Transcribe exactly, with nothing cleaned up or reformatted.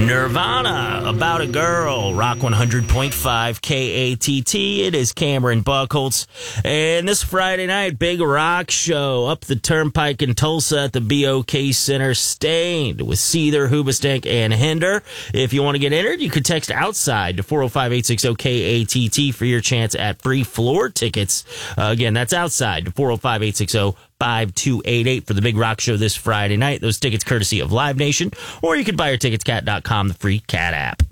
Nirvana, About a Girl, Rock one hundred point five K A T T. It is Cameron Buckholz. And this Friday night, big rock show up the Turnpike in Tulsa at the B O K Center, Stained with Seether, Hoobastank, and Hinder. If you want to get entered, you could text outside to four oh five, eight six zero, K A T T for your chance at free floor tickets. Uh, again, that's outside to four oh five, eight six zero, five two eight eight for the big rock show this Friday night. Those tickets courtesy of Live Nation, or you can buy your tickets cat dot com, the free Cat app.